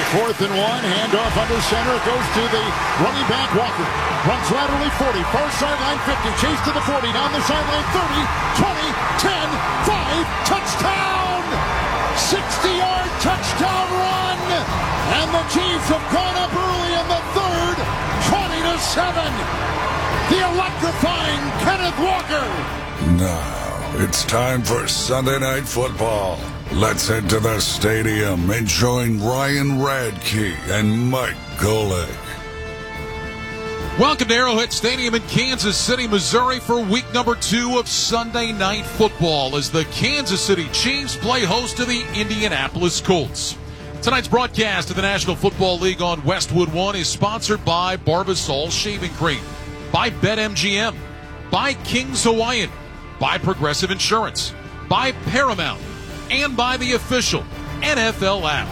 4th and 1, handoff under center. It goes to the running back, Walker. Runs laterally 40, far sideline 50, chase to the 40, down the sideline 30, 20, 10, 5, touchdown! 60-yard touchdown run! And the Chiefs have gone up early in the third, 20-7. The electrifying Kenneth Walker. Now it's time for Sunday Night Football. Let's head to the stadium and join Ryan Radke and Mike Golick. Welcome to Arrowhead Stadium in Kansas City, Missouri for week number 2 of Sunday Night Football as the Kansas City Chiefs play host to the Indianapolis Colts. Tonight's broadcast of the National Football League on Westwood One is sponsored by Barbasol Shaving Cream, by BetMGM, by King's Hawaiian, by Progressive Insurance, by Paramount, and by the official NFL app.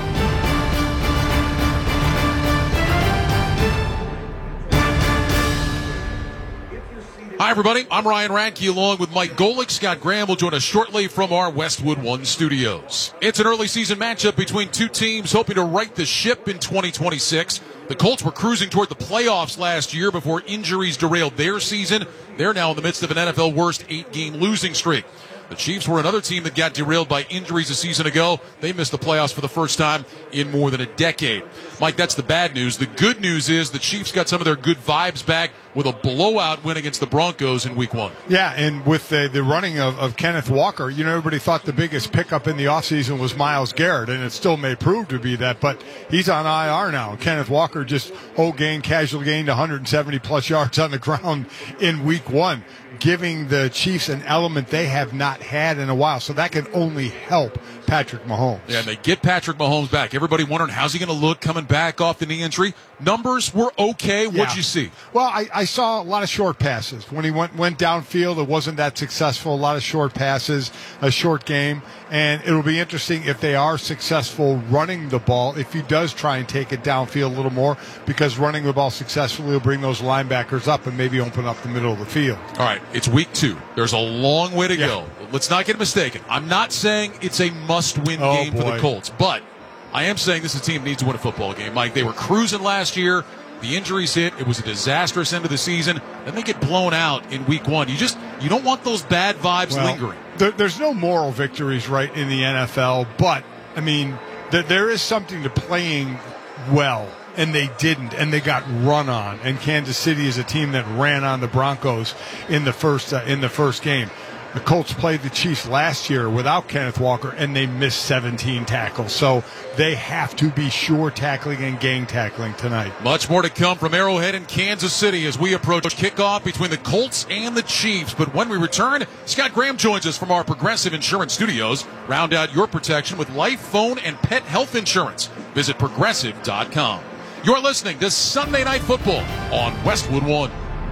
Hi, everybody. I'm Ryan Radke along with Mike Golick. Scott Graham will join us shortly from our Westwood One studios. It's an early season matchup between two teams hoping to right the ship in 2026. The Colts were cruising toward the playoffs last year before injuries derailed their season. They're now in the midst of an NFL worst 8-game losing streak. The Chiefs were another team that got derailed by injuries a season ago. They missed the playoffs for the first time in more than a decade. Mike, that's the bad news. The good news is the Chiefs got some of their good vibes back with a blowout win against the Broncos in Week 1. Yeah, and with the running of Kenneth Walker, you know, everybody thought the biggest pickup in the offseason was Myles Garrett, and it still may prove to be that, but he's on IR now. Kenneth Walker just casual gained 170-plus yards on the ground in Week 1, giving the Chiefs an element they have not had in a while, so that can only help Patrick Mahomes. Yeah, and they get Patrick Mahomes back. Everybody wondering, how's he going to look coming back off the knee injury? Numbers were okay. What'd you see? Well, I saw a lot of short passes. When he went downfield, it wasn't that successful. A lot of short passes, a short game. And it'll be interesting if they are successful running the ball, if he does try and take it downfield a little more, because running the ball successfully will bring those linebackers up and maybe open up the middle of the field. All right, it's Week 2. There's a long way to go. Let's not get mistaken. I'm not saying it's a must-win game for the Colts, but I am saying this is a team that needs to win a football game. Mike, they were cruising last year. The injuries hit. It was a disastrous end of the season. Then they get blown out in Week 1. You don't want those bad vibes lingering. There's no moral victories, right, in the NFL, but, I mean, there is something to playing well, and they didn't, and they got run on. And Kansas City is a team that ran on the Broncos in the first game. The Colts played the Chiefs last year without Kenneth Walker, and they missed 17 tackles. So they have to be sure tackling and gang tackling tonight. Much more to come from Arrowhead and Kansas City as we approach kickoff between the Colts and the Chiefs. But when we return, Scott Graham joins us from our Progressive Insurance studios. Round out your protection with life, phone, and pet health insurance. Visit Progressive.com. You're listening to Sunday Night Football on Westwood One.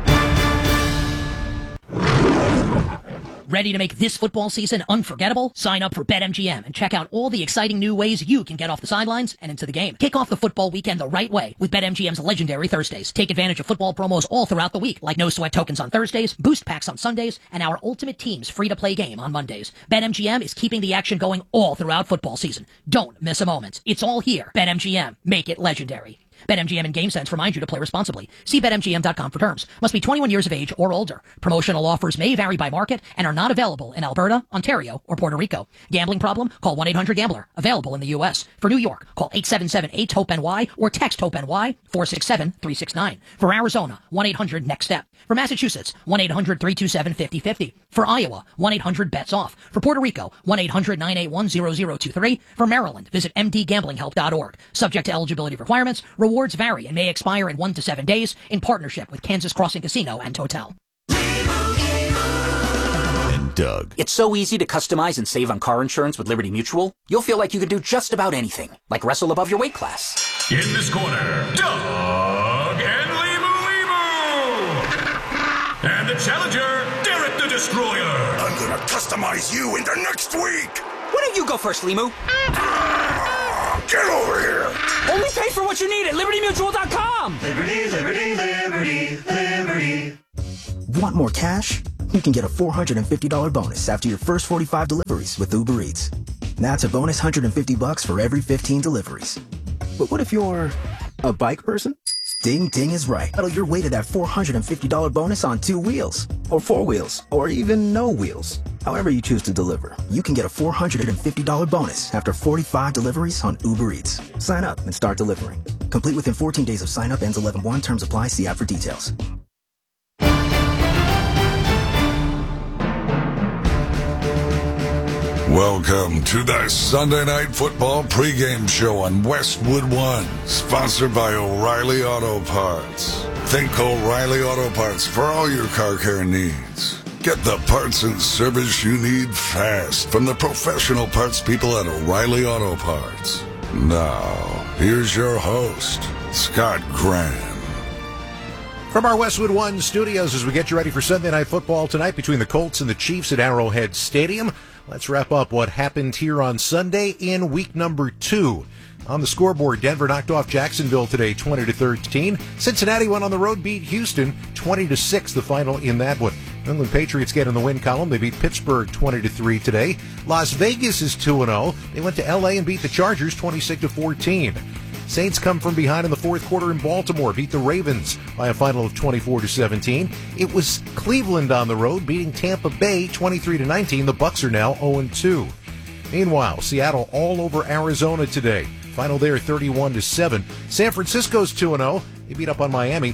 Ready to make this football season unforgettable? Sign up for BetMGM and check out all the exciting new ways you can get off the sidelines and into the game. Kick off the football weekend the right way with BetMGM's legendary Thursdays. Take advantage of football promos all throughout the week, like no sweat tokens on Thursdays, boost packs on Sundays, and our Ultimate Teams free-to-play game on Mondays. BetMGM is keeping the action going all throughout football season. Don't miss a moment. It's all here. BetMGM. Make it legendary. BetMGM and GameSense remind you to play responsibly. See BetMGM.com for terms. Must be 21 years of age or older. Promotional offers may vary by market and are not available in Alberta, Ontario, or Puerto Rico. Gambling problem? Call 1-800-GAMBLER. Available in the U.S. For New York, call 877-8-HOPE-NY or text HOPE-NY 467-369. For Arizona, 1-800-NEXT-STEP. For Massachusetts, 1-800-327-5050. For Iowa, 1-800-BETS-OFF. For Puerto Rico, 1-800-981-0023. For Maryland, visit mdgamblinghelp.org. Subject to eligibility requirements. Rewards vary and may expire in 1 to 7 days in partnership with Kansas Crossing Casino and Hotel. And Doug. It's so easy to customize and save on car insurance with Liberty Mutual. You'll feel like you can do just about anything, like wrestle above your weight class. In this corner, Doug and Limu. And the challenger, Derek the Destroyer. I'm gonna customize you into next week. Why don't you go first, Limu? Get over here. Only pay for what you need at LibertyMutual.com. Liberty, liberty, liberty, liberty. Want more cash? You can get a $450 bonus after your first 45 deliveries with Uber Eats. That's a bonus $150 for every 15 deliveries. But what if you're a bike person? Ding Ding is right. Settle your way to that $450 bonus on 2 wheels, or 4 wheels, or even no wheels. However you choose to deliver, you can get a $450 bonus after 45 deliveries on Uber Eats. Sign up and start delivering. Complete within 14 days of sign up. Ends 11/1. Terms apply. See app for details. Welcome to the Sunday Night Football pregame show on Westwood One, sponsored by O'Reilly Auto Parts. Think O'Reilly Auto Parts for all your car care needs. Get the parts and service you need fast from the professional parts people at O'Reilly Auto Parts. Now, here's your host, Scott Graham. From our Westwood One studios, as we get you ready for Sunday Night Football tonight between the Colts and the Chiefs at Arrowhead Stadium, let's wrap up what happened here on Sunday in week number 2. On the scoreboard, Denver knocked off Jacksonville today 20-13. Cincinnati went on the road, beat Houston 20-6, the final in that one. New England Patriots get in the win column. They beat Pittsburgh 20-3 today. Las Vegas is 2-0. They went to L.A. and beat the Chargers 26-14. Saints come from behind in the fourth quarter in Baltimore, beat the Ravens by a final of 24-17. It was Cleveland on the road, beating Tampa Bay 23-19. The Bucs are now 0-2. Meanwhile, Seattle all over Arizona today. Final there 31-7. San Francisco's 2-0. They beat up on Miami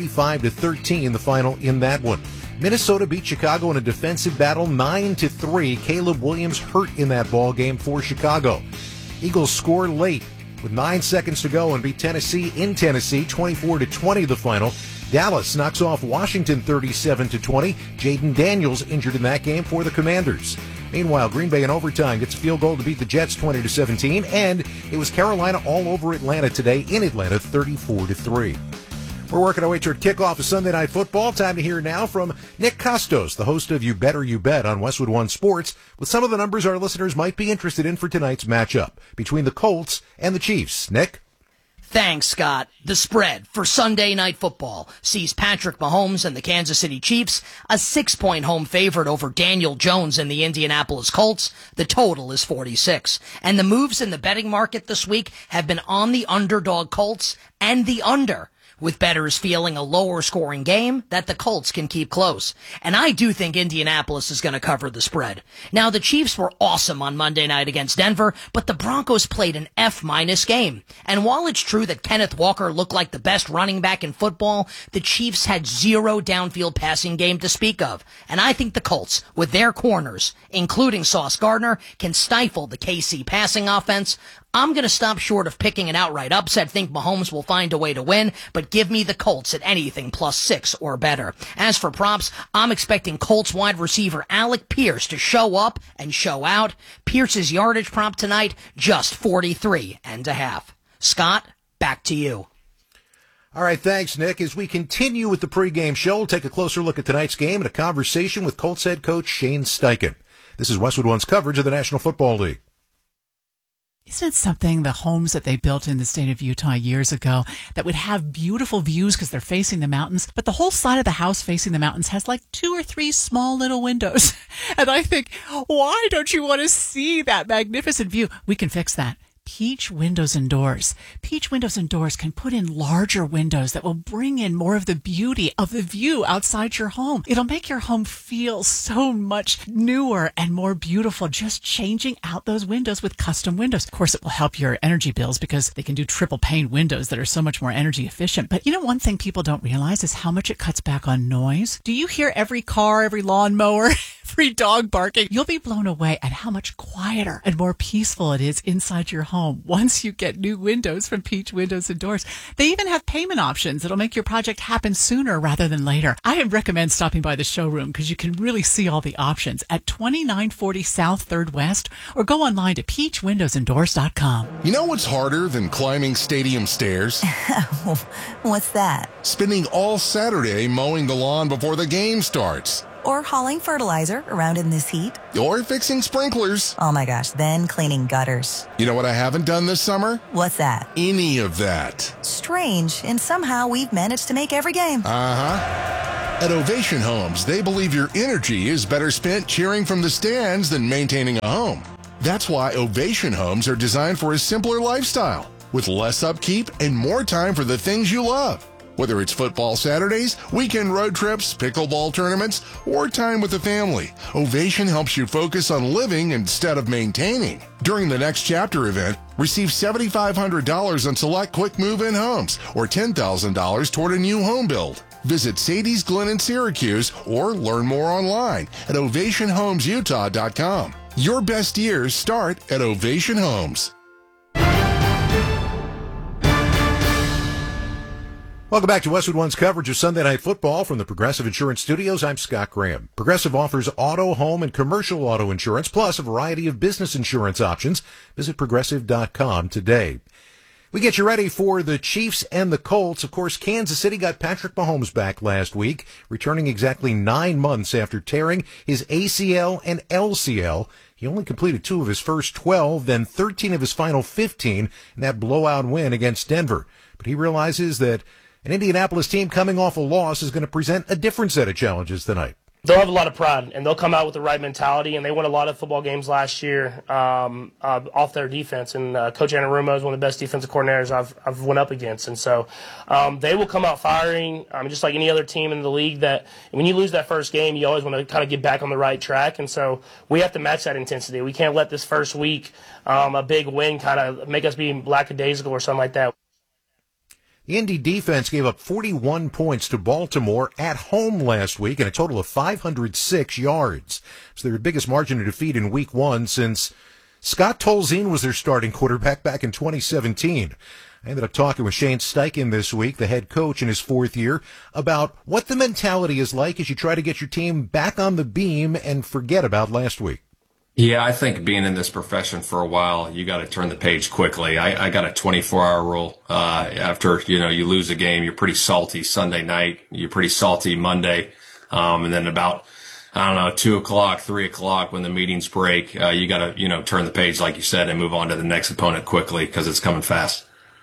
35-13, the final in that one. Minnesota beat Chicago in a defensive battle 9-3. Caleb Williams hurt in that ball game for Chicago. Eagles score late with 9 seconds to go and beat Tennessee in Tennessee 24-20, the final. Dallas knocks off Washington 37-20. Jaden Daniels injured in that game for the Commanders. Meanwhile, Green Bay in overtime gets a field goal to beat the Jets 20-17, and it was Carolina all over Atlanta today in Atlanta 34-3. We're working our way toward kickoff of Sunday Night Football. Time to hear now from Nick Costos, the host of You Better You Bet on Westwood One Sports, with some of the numbers our listeners might be interested in for tonight's matchup between the Colts and the Chiefs. Nick? Thanks, Scott. The spread for Sunday Night Football sees Patrick Mahomes and the Kansas City Chiefs a 6-point home favorite over Daniel Jones and the Indianapolis Colts. The total is 46. And the moves in the betting market this week have been on the underdog Colts and the under, with bettors feeling a lower scoring game that the Colts can keep close. And I do think Indianapolis is going to cover the spread. Now, the Chiefs were awesome on Monday night against Denver, but the Broncos played an F- game. And while it's true that Kenneth Walker looked like the best running back in football, the Chiefs had zero downfield passing game to speak of. And I think the Colts, with their corners, including Sauce Gardner, can stifle the KC passing offense. I'm going to stop short of picking an outright upset. Think Mahomes will find a way to win, but give me the Colts at anything +6 or better. As for props, I'm expecting Colts wide receiver Alec Pierce to show up and show out. Pierce's yardage prop tonight, just 43.5. Scott, back to you. All right, thanks, Nick. As we continue with the pregame show, we'll take a closer look at tonight's game and a conversation with Colts head coach Shane Steichen. This is Westwood One's coverage of the National Football League. Isn't it something, the homes that they built in the state of Utah years ago that would have beautiful views because they're facing the mountains, but the whole side of the house facing the mountains has like 2 or 3 small little windows. And I think, why don't you want to see that magnificent view? We can fix that. Peach Windows and Doors. Peach Windows and Doors can put in larger windows that will bring in more of the beauty of the view outside your home. It'll make your home feel so much newer and more beautiful, just changing out those windows with custom windows. Of course, it will help your energy bills because they can do triple pane windows that are so much more energy efficient. But you know, one thing people don't realize is how much it cuts back on noise. Do you hear every car, every lawnmower, every dog barking? You'll be blown away at how much quieter and more peaceful it is inside your home once you get new windows from Peach Windows and Doors. They even have payment options that'll make your project happen sooner rather than later. I recommend stopping by the showroom because you can really see all the options at 2940 South 3rd West, or go online to peachwindowsanddoors.com. You know what's harder than climbing stadium stairs? What's that? Spending all Saturday mowing the lawn before the game starts. Or hauling fertilizer around in this heat. Or fixing sprinklers. Oh my gosh, then cleaning gutters. You know what I haven't done this summer? What's that? Any of that. Strange, and somehow we've managed to make every game. At Ovation Homes, they believe your energy is better spent cheering from the stands than maintaining a home. That's why Ovation Homes are designed for a simpler lifestyle. with less upkeep and more time for the things you love. Whether it's football Saturdays, weekend road trips, pickleball tournaments, or time with the family, Ovation helps you focus on living instead of maintaining. During the Next Chapter event, receive $7,500 on select quick move-in homes or $10,000 toward a new home build. Visit Sadie's Glen in Syracuse or learn more online at OvationHomesUtah.com. Your best years start at Ovation Homes. Welcome back to Westwood One's coverage of Sunday Night Football from the Progressive Insurance Studios. I'm Scott Graham. Progressive offers auto, home, and commercial auto insurance, plus a variety of business insurance options. Visit Progressive.com today. We get you ready for the Chiefs and the Colts. Of course, Kansas City got Patrick Mahomes back last week, returning exactly 9 months after tearing his ACL and LCL. He only completed 2 of his first 12, then 13 of his final 15 in that blowout win against Denver. But he realizes that an Indianapolis team coming off a loss is going to present a different set of challenges tonight. They'll have a lot of pride, and they'll come out with the right mentality, and they won a lot of football games last year off their defense. And Coach Anarumo is one of the best defensive coordinators I've went up against. And so they will come out firing, just like any other team in the league. That when you lose that first game, you always want to kind of get back on the right track. And so we have to match that intensity. We can't let this first week, a big win, kind of make us be lackadaisical or something like that. The Indy defense gave up 41 points to Baltimore at home last week and a total of 506 yards. It's their biggest margin of defeat in Week 1 since Scott Tolzien was their starting quarterback back in 2017. I ended up talking with Shane Steichen this week, the head coach in his 4th year, about what the mentality is like as you try to get your team back on the beam and forget about last week. Yeah, I think being in this profession for a while, you got to turn the page quickly. I got a 24-hour rule. After, you lose a game, you're pretty salty Sunday night. You're pretty salty Monday. And then about, 2 o'clock, 3 o'clock when the meetings break, you got to, turn the page, like you said, and move on to the next opponent quickly because it's coming fast.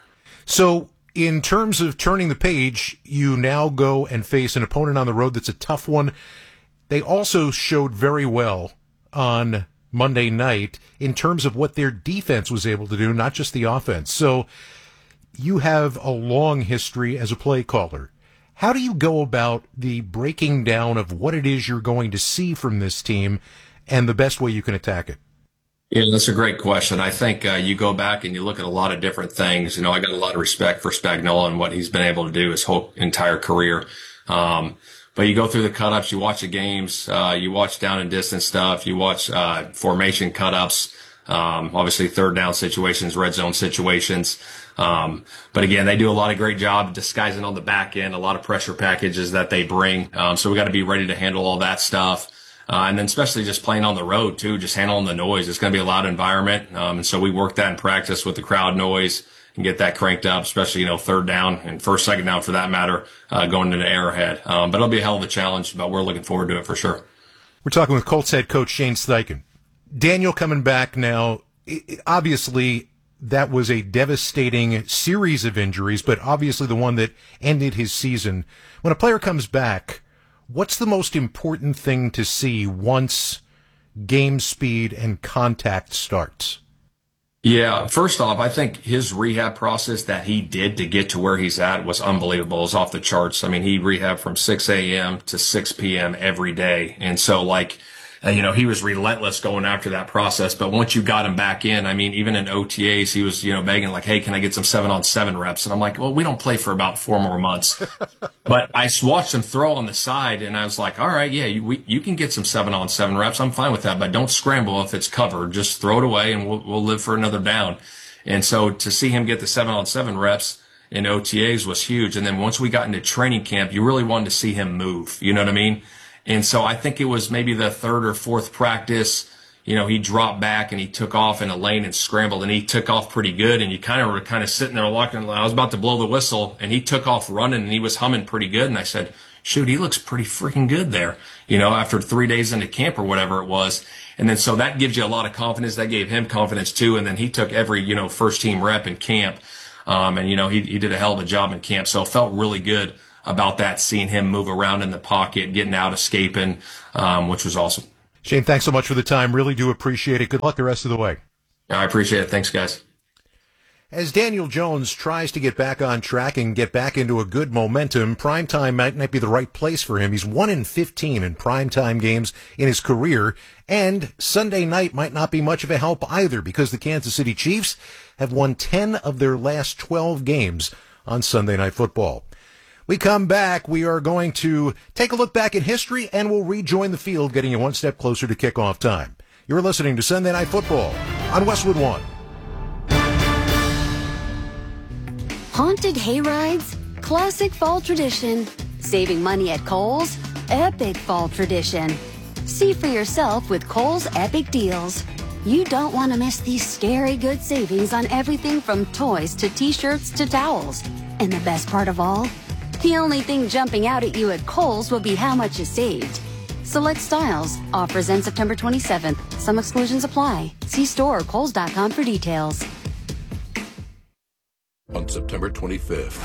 So in terms of turning the page, you now go and face an opponent on the road that's a tough one. They also showed very well on Monday night in terms of what their defense was able to do, not just the offense. So you have a long history as a play caller. How do you go about the breaking down of what it is you're going to see from this team and the best way you can attack it? Yeah, that's a great question. I think you go back and you look at a lot of different things. I got a lot of respect for Spagnuolo and what he's been able to do his whole entire career. But you go through the cut-ups, you watch the games, you watch down and distance stuff, you watch formation cut-ups, obviously third down situations, red zone situations. But again, they do a lot of great job disguising on the back end, a lot of pressure packages that they bring. So we got to be ready to handle all that stuff. And then especially just playing on the road too, just handling the noise. It's going to be a loud environment. And so we work that in practice with the crowd noise and get that cranked up, especially, third down and first, second down for that matter, going into Arrowhead. But it'll be a hell of a challenge, but we're looking forward to it for sure. We're talking with Colts head coach Shane Steichen. Daniel coming back now, obviously that was a devastating series of injuries, but obviously the one that ended his season. When a player comes back, what's the most important thing to see once game speed and contact starts? Yeah, first off, I think his rehab process that he did to get to where he's at was unbelievable. It was off the charts. I mean, he rehabbed from 6 a.m. to 6 p.m. every day. And so, he was relentless going after that process. But once you got him back in, I mean, even in OTAs, he was, begging like, hey, can I get some 7-on-7 reps? And I'm like, well, we don't play for about 4 more months. But I watched him throw on the side, and I was like, all right, yeah, you can get some 7-on-7 reps. I'm fine with that, but don't scramble if it's covered. Just throw it away, and we'll live for another down. And so to see him get the 7-on-7 reps in OTAs was huge. And then once we got into training camp, you really wanted to see him move. You know what I mean? And so I think it was maybe the 3rd or 4th practice, he dropped back and he took off in a lane and scrambled, and he took off pretty good. And you were sitting there looking, I was about to blow the whistle, and he took off running and he was humming pretty good. And I said, shoot, he looks pretty freaking good there, after 3 days into camp or whatever it was. And then so that gives you a lot of confidence. That gave him confidence too. And then he took every, first team rep in camp. And he did a hell of a job in camp. So it felt really good about that, seeing him move around in the pocket, getting out, escaping, which was awesome. Shane, thanks so much for the time. Really do appreciate it. Good luck the rest of the way. I appreciate it. Thanks, guys. As Daniel Jones tries to get back on track and get back into a good momentum, primetime might not be the right place for him. He's 1-15 in primetime games in his career, and Sunday night might not be much of a help either because the Kansas City Chiefs have won 10 of their last 12 games on Sunday Night Football. We come back, we are going to take a look back in history, and we'll rejoin the field, getting you one step closer to kickoff time. You're listening to Sunday Night Football on Westwood One. Haunted hayrides, classic fall tradition. Saving money at Kohl's, epic fall tradition. See for yourself with Kohl's Epic Deals. You don't want to miss these scary good savings on everything from toys to t-shirts to towels. And the best part of all? The only thing jumping out at you at Kohl's will be how much you saved. Select styles. Offers end September 27th. Some exclusions apply. See store or kohls.com for details. On September 25th.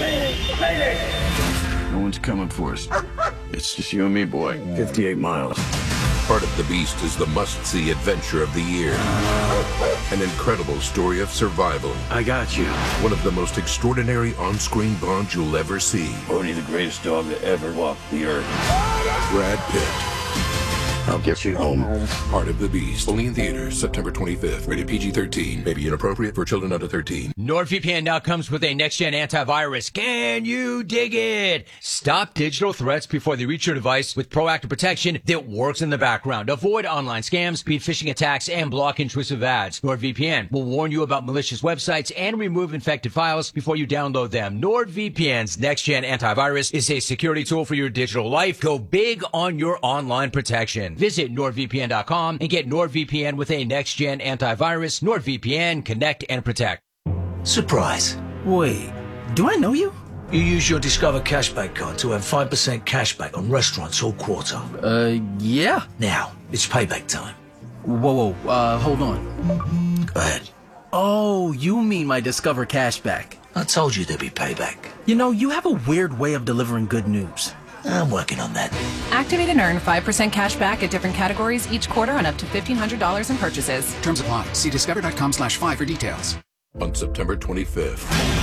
No one's coming for us. It's just you and me, boy. 58 miles. Part of the Beast is the must-see adventure of the year. An incredible story of survival. I got you. One of the most extraordinary on-screen bonds you'll ever see. Only the greatest dog that ever walked the earth. Brad Pitt. I'll get you home. Part of the Beast. Only in theaters September 25th. Rated PG-13. May be inappropriate for children under 13. NordVPN now comes with a next-gen antivirus. Can you dig it? Stop digital threats before they reach your device with proactive protection that works in the background. Avoid online scams, beat phishing attacks, and block intrusive ads. NordVPN will warn you about malicious websites and remove infected files before you download them. NordVPN's next-gen antivirus is a security tool for your digital life. Go big on your online protection. Visit NordVPN.com and get NordVPN with a next-gen antivirus. NordVPN, connect and protect. Surprise. Wait, do I know you? You use your Discover Cashback card to earn 5% cashback on restaurants all quarter. Yeah. Now, it's payback time. Whoa, hold on. Go ahead. Oh, you mean my Discover Cashback. I told you there'd be payback. You know, you have a weird way of delivering good news. I'm working on that. Activate and earn 5% cash back at different categories each quarter on up to $1,500 in purchases. Terms apply. See discover.com/5 for details. On September 25th.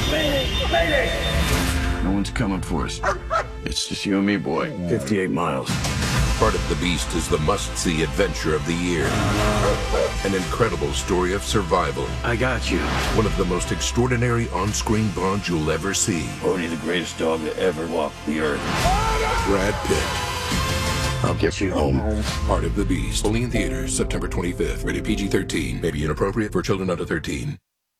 No one's coming for us. It's just you and me, boy. 58 miles. Part of the Beast is the must-see adventure of the year. An incredible story of survival. I got you. One of the most extraordinary on-screen bonds you'll ever see. Only the greatest dog that ever walked the earth. Brad Pitt. I'll get you home. Part of the Beast. Only in theaters September 25th. Rated PG-13. May be inappropriate for children under 13.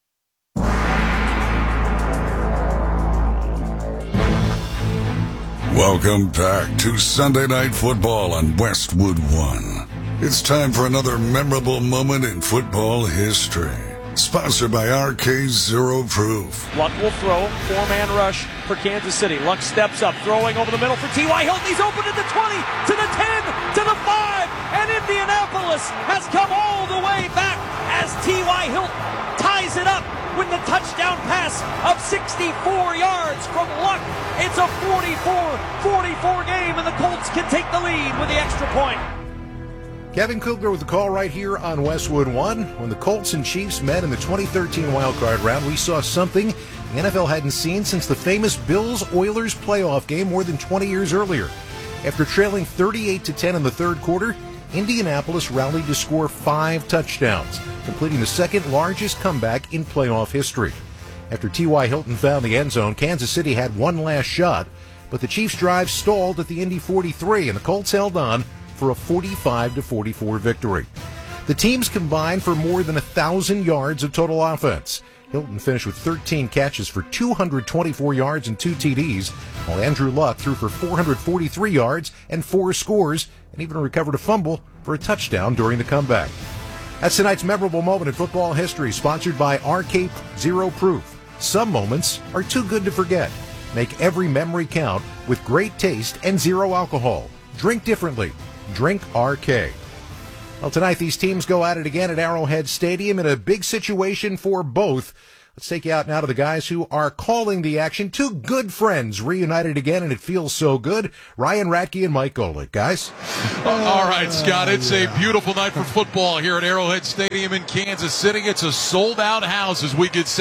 Welcome back to Sunday Night Football on Westwood One. It's time for another memorable moment in football history. Sponsored by RK Zero Proof. Luck will throw. Four-man rush for Kansas City. Luck steps up, throwing over the middle for T.Y. Hilton. He's open at the 20, to the 10, to the 5, and Indianapolis has come all the way back as T.Y. Hilton ties it up with the touchdown pass of 64 yards from Luck. It's a 44-44 game, and the Colts can take the lead with the extra point. Kevin Kugler with the call right here on Westwood One. When the Colts and Chiefs met in the 2013 wildcard round, we saw something the NFL hadn't seen since the famous Bills-Oilers playoff game more than 20 years earlier. After trailing 38-10 in the third quarter, Indianapolis rallied to score 5 touchdowns, completing the second largest comeback in playoff history. After T.Y. Hilton found the end zone, Kansas City had one last shot, but the Chiefs' drive stalled at the Indy 43, and the Colts held on for a 45-44 victory. The teams combined for more than 1,000 yards of total offense. Hilton finished with 13 catches for 224 yards and 2 TDs, while Andrew Luck threw for 443 yards and 4 scores, and even recovered a fumble for a touchdown during the comeback. That's tonight's memorable moment in football history, sponsored by RK Zero Proof. Some moments are too good to forget. Make every memory count with great taste and zero alcohol. Drink differently. Drink RK. Well, tonight these teams go at it again at Arrowhead Stadium in a big situation for both. Let's take you out now to the guys who are calling the action. Two good friends reunited again, and it feels so good. Ryan Radke and Mike Golick. Guys? All right, Scott, it's a beautiful night for football here at Arrowhead Stadium in Kansas City. It's a sold-out house, as we get set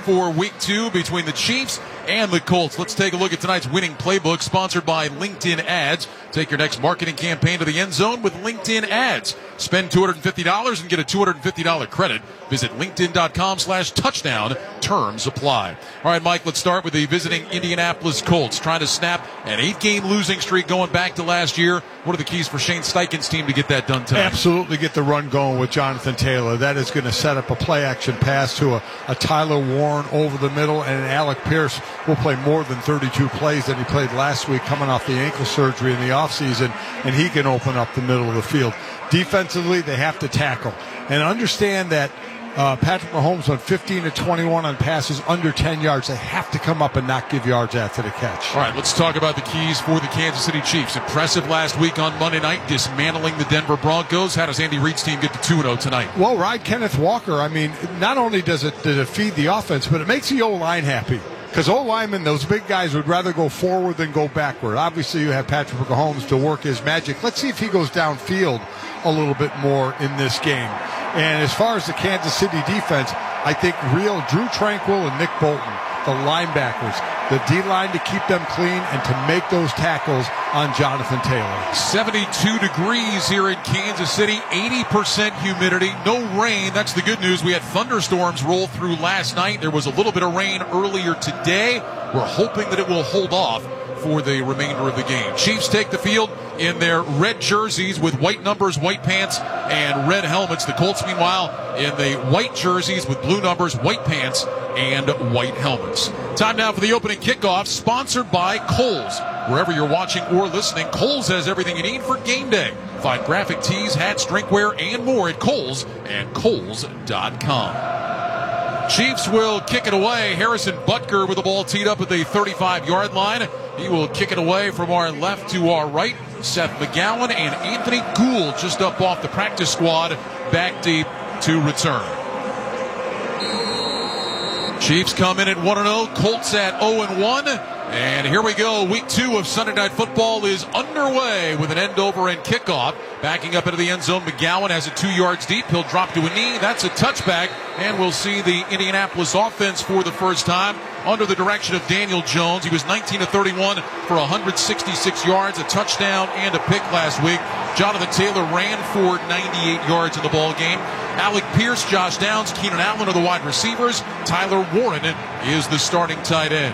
for Week 2 between the Chiefs and the Colts. Let's take a look at tonight's winning playbook, sponsored by LinkedIn Ads. Take your next marketing campaign to the end zone with LinkedIn Ads. Spend $250 and get a $250 credit. Visit linkedin.com/touchdown. Terms apply. All right, Mike, let's start with the visiting Indianapolis Colts, trying to snap an 8-game losing streak going back to last year. What are the keys for Shane Steichen's team to get that done tonight? Absolutely get the run going with Jonathan Taylor. That is going to set up a play-action pass to a Tyler Warren over the middle, and Alec Pierce will play more than 32 plays than he played last week, coming off the ankle surgery in the offseason, and he can open up the middle of the field. Defensively, they have to tackle. And understand that Patrick Mahomes went 15 to 21 on passes under 10 yards. They have to come up and not give yards after the catch. All right, let's talk about the keys for the Kansas City Chiefs. Impressive last week on Monday night, dismantling the Denver Broncos. How does Andy Reid's team get to 2-0 tonight? Well, ride Kenneth Walker. I mean, not only does it feed the offense, but it makes the O-line happy. Because O-linemen, those big guys, would rather go forward than go backward. Obviously, you have Patrick Mahomes to work his magic. Let's see if he goes downfield a little bit more in this game. And as far as the Kansas City defense, I think Drew Tranquill and Nick Bolton, the linebackers, the D-line to keep them clean and to make those tackles on Jonathan Taylor. 72 degrees here in Kansas City, 80% humidity, no rain. That's the good news. We had thunderstorms roll through last night. There was a little bit of rain earlier today. We're hoping that it will hold off for the remainder of the game. Chiefs take the field in their red jerseys with white numbers, white pants, and red helmets. The Colts, meanwhile, in the white jerseys with blue numbers, white pants, and white helmets. Time now for the opening kickoff, sponsored by Kohl's. Wherever you're watching or listening, Kohl's has everything you need for game day. Find graphic tees, hats, drinkware, and more at Kohl's and Kohls.com. Chiefs will kick it away. Harrison Butker with the ball teed up at the 35-yard line. He will kick it away from our left to our right. Seth McGowan and Anthony Gould just up off the practice squad, back deep to return. Chiefs come in at 1-0. Colts at 0-1. And here we go. Week 2 of Sunday Night Football is underway with an end over and kickoff. Backing up into the end zone, McGowan has it 2 yards deep. He'll drop to a knee. That's a touchback. And we'll see the Indianapolis offense for the first time under the direction of Daniel Jones. He was 19 of 31 for 166 yards, a touchdown, and a pick last week. Jonathan Taylor ran for 98 yards in the ball game. Alec Pierce, Josh Downs, Keenan Allen are the wide receivers. Tyler Warren is the starting tight end.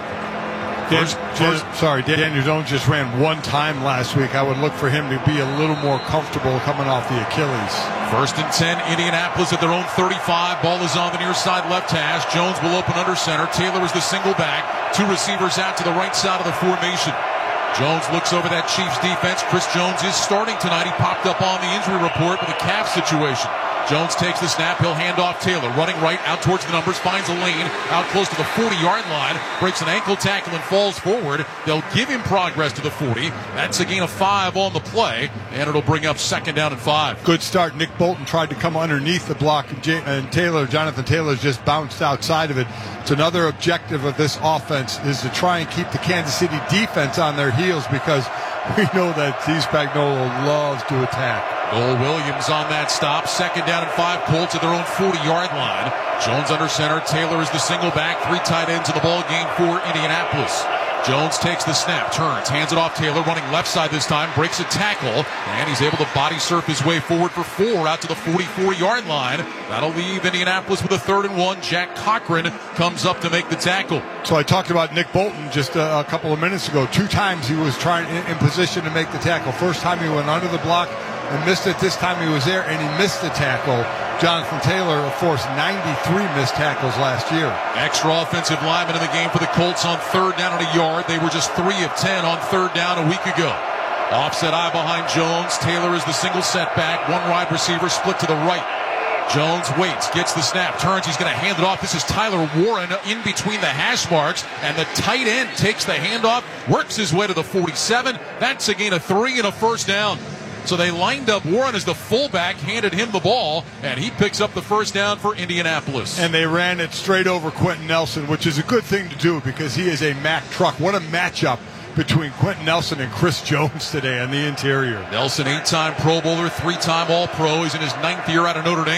Daniel Jones just ran one time last week. I would look for him to be a little more comfortable coming off the Achilles. 1st and 10, Indianapolis at their own 35. Ball is on the near side left hash. Jones will open under center. Taylor is the single back. 2 receivers out to the right side of the formation. Jones looks over that Chiefs defense. Chris Jones is starting tonight. He popped up on the injury report with a calf situation. Jones takes the snap. He'll hand off Taylor. Running right out towards the numbers. Finds a lane out close to the 40-yard line. Breaks an ankle tackle and falls forward. They'll give him progress to the 40. That's a gain of 5 on the play. And it'll bring up 2nd down and 5. Good start. Nick Bolton tried to come underneath the block. And Jonathan Taylor just bounced outside of it. It's another objective of this offense is to try and keep the Kansas City defense on their heels, because we know that Steve Spagnuolo loves to attack. Noel Williams on that stop. 2nd down and 5. Colts at their own 40-yard line. Jones under center. Taylor is the single back. 3 tight ends in the ball game for Indianapolis. Jones takes the snap, turns, hands it off Taylor, running left side this time, breaks a tackle, and he's able to body surf his way forward for 4 out to the 44-yard line. That'll leave Indianapolis with a 3rd and 1. Jack Cochran comes up to make the tackle. So I talked about Nick Bolton just a couple of minutes ago. 2 times he was trying in position to make the tackle. First time he went under the block and missed it. This time he was there and he missed the tackle. Jonathan Taylor forced 93 missed tackles last year. Extra offensive lineman in the game for the Colts on 3rd down and a yard. They were just 3 of 10 on 3rd down a week ago. Offset eye behind Jones. Taylor is the single setback. 1 wide receiver split to the right. Jones waits, gets the snap, turns, he's going to hand it off. This is Tyler Warren in between the hash marks, and the tight end takes the handoff, works his way to the 47. That's a gain of 3 and a 1st down. So they lined up Warren as the fullback, handed him the ball, and he picks up the 1st down for Indianapolis. And they ran it straight over Quentin Nelson, which is a good thing to do because he is a Mack truck. What a matchup between Quentin Nelson and Chris Jones today on the interior. Nelson, 8-time Pro Bowler, 3-time All-Pro. He's in his 9th year out of Notre Dame.